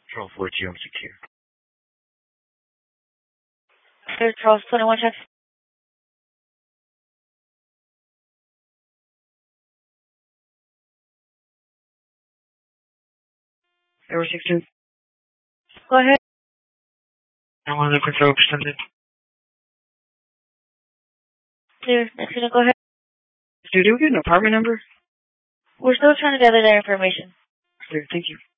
Control 4 GM secure. There's Charles 21 check. Air 16. Go ahead. I want the control extended. Clear. Next unit, go ahead. Dude, do we get an apartment number? We're still trying to gather that information. Clear, thank you.